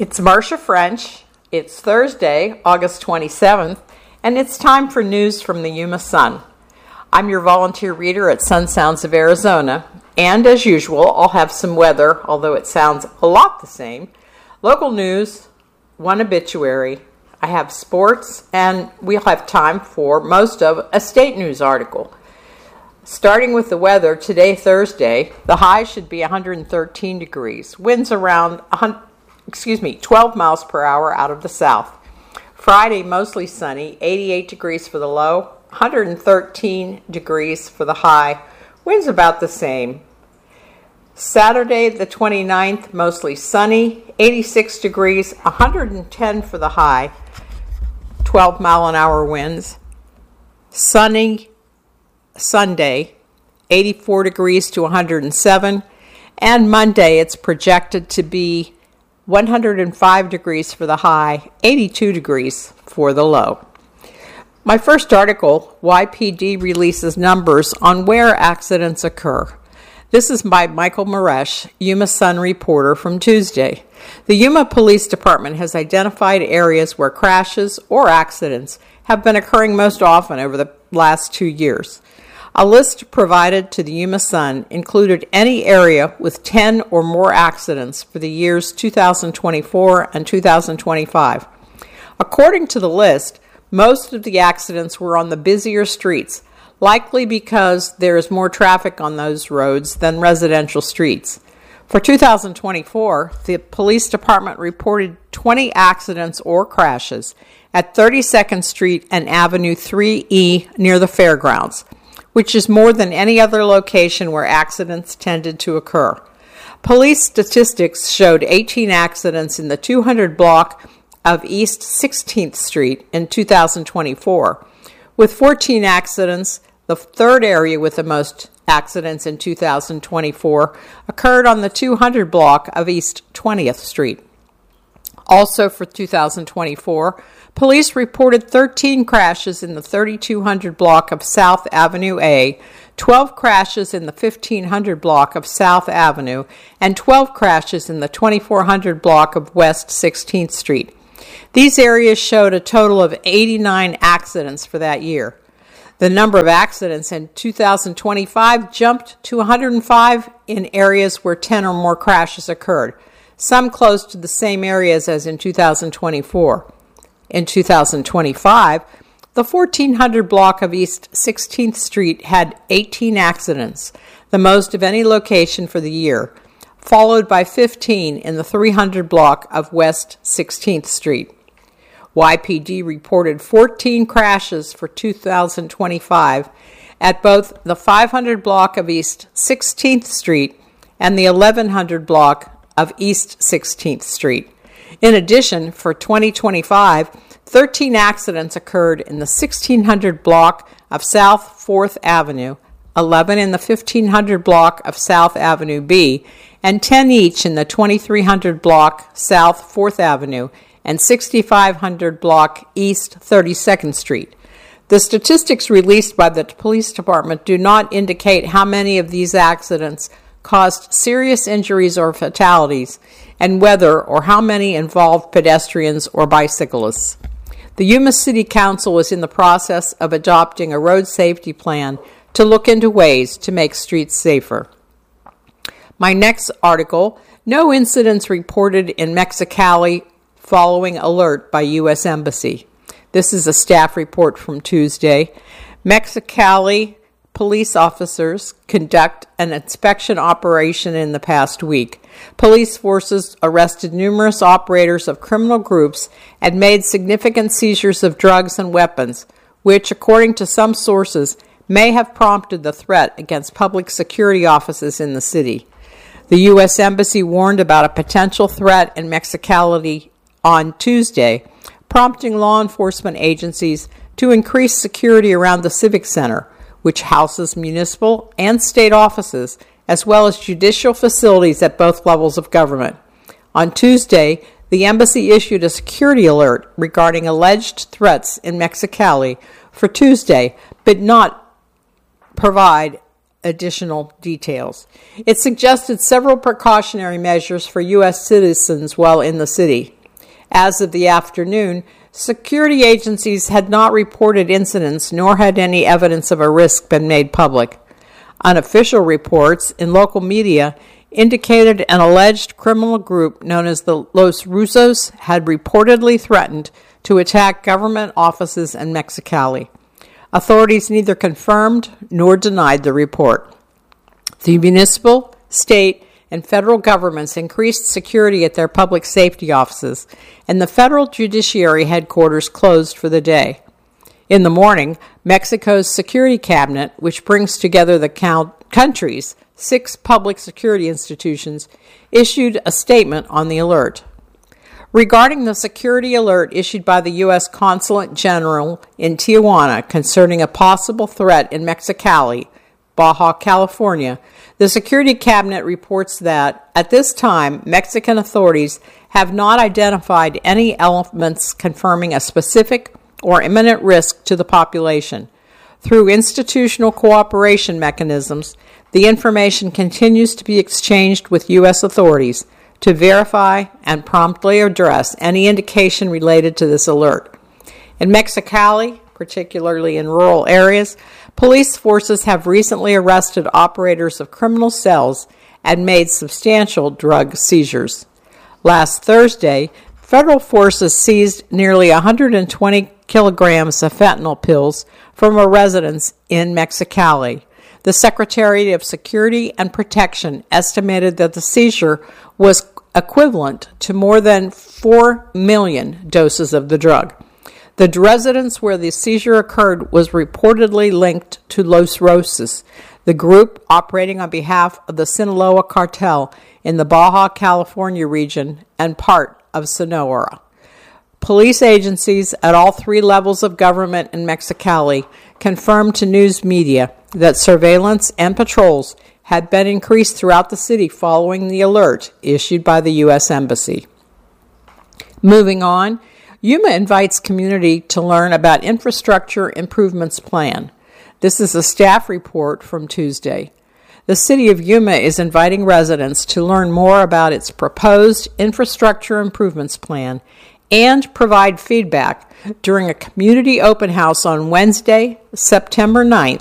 It's Marcia French. It's Thursday, August 27th, and it's time for news from the Yuma Sun. I'm your volunteer reader at Sun Sounds of Arizona, and as usual, I'll have some weather, although it sounds a lot the same, local news, one obituary, I have sports, and we'll have time for most of a state news article. Starting with the weather, today, Thursday, the high should be 113 degrees, winds around 12 miles per hour out of the south. Friday, mostly sunny, 88 degrees for the low, 113 degrees for the high, winds about the same. Saturday, the 29th, mostly sunny, 86 degrees, 110 for the high, 12 mile an hour winds. Sunny Sunday, 84 degrees to 107, and Monday it's projected to be 105 degrees for the high, 82 degrees for the low. My first article, YPD releases numbers on where accidents occur. This is by Michael Maresh, Yuma Sun reporter from Tuesday. The Yuma Police Department has identified areas where crashes or accidents have been occurring most often over the last 2 years. A list provided to the Yuma Sun included any area with 10 or more accidents for the years 2024 and 2025. According to the list, most of the accidents were on the busier streets, likely because there is more traffic on those roads than residential streets. For 2024, the police department reported 20 accidents or crashes at 32nd Street and Avenue 3E near the fairgrounds, which is more than any other location where accidents tended to occur. Police statistics showed 18 accidents in the 200 block of East 16th Street in 2024. With 14 accidents, the third area with the most accidents in 2024 occurred on the 200 block of East 20th Street. Also for 2024, police reported 13 crashes in the 3200 block of South Avenue A, 12 crashes in the 1500 block of South Avenue, and 12 crashes in the 2400 block of West 16th Street. These areas showed a total of 89 accidents for that year. The number of accidents in 2025 jumped to 105 in areas where 10 or more crashes occurred, some close to the same areas as in 2024. In 2025, the 1400 block of East 16th Street had 18 accidents, the most of any location for the year, followed by 15 in the 300 block of West 16th Street. YPD reported 14 crashes for 2025 at both the 500 block of East 16th Street and the 1100 block of East 16th Street. In addition, for 2025, 13 accidents occurred in the 1600 block of South 4th Avenue, 11 in the 1500 block of South Avenue B, and 10 each in the 2300 block South 4th Avenue and 6500 block East 32nd Street. The statistics released by the police department do not indicate how many of these accidents caused serious injuries or fatalities, and whether or how many involved pedestrians or bicyclists. The Yuma City Council is in the process of adopting a road safety plan to look into ways to make streets safer. My next article, no incidents reported in Mexicali following alert by U.S. Embassy. This is a staff report from Tuesday. Mexicali police officers conduct an inspection operation in the past week. Police forces arrested numerous operators of criminal groups and made significant seizures of drugs and weapons, which, according to some sources, may have prompted the threat against public security offices in the city. The U.S. Embassy warned about a potential threat in Mexicali on Tuesday, prompting law enforcement agencies to increase security around the Civic Center, which houses municipal and state offices, as well as judicial facilities at both levels of government. On Tuesday, the embassy issued a security alert regarding alleged threats in Mexicali for Tuesday, but not provide additional details. It suggested several precautionary measures for U.S. citizens while in the city. As of the afternoon, security agencies had not reported incidents, nor had any evidence of a risk been made public. Unofficial reports in local media indicated an alleged criminal group known as the Los Rusos had reportedly threatened to attack government offices in Mexicali. Authorities neither confirmed nor denied the report. The municipal, state, and federal governments increased security at their public safety offices, and the federal judiciary headquarters closed for the day. In the morning, Mexico's security cabinet, which brings together the country's 6 public security institutions, issued a statement on the alert. Regarding the security alert issued by the U.S. Consulate General in Tijuana concerning a possible threat in Mexicali, Baja California, the Security Cabinet reports that, at this time, Mexican authorities have not identified any elements confirming a specific or imminent risk to the population. Through institutional cooperation mechanisms, the information continues to be exchanged with U.S. authorities to verify and promptly address any indication related to this alert. In Mexicali, particularly in rural areas, police forces have recently arrested operators of criminal cells and made substantial drug seizures. Last Thursday, federal forces seized nearly 120 kilograms of fentanyl pills from a residence in Mexicali. The Secretary of Security and Protection estimated that the seizure was equivalent to more than 4 million doses of the drug. The residence where the seizure occurred was reportedly linked to Los Rusos, the group operating on behalf of the Sinaloa cartel in the Baja California region and part of Sonora. Police agencies at all 3 levels of government in Mexicali confirmed to news media that surveillance and patrols had been increased throughout the city following the alert issued by the U.S. Embassy. Moving on, Yuma invites community to learn about Infrastructure Improvements Plan. This is a staff report from Tuesday. The city of Yuma is inviting residents to learn more about its proposed Infrastructure Improvements Plan and provide feedback during a community open house on Wednesday, September 9th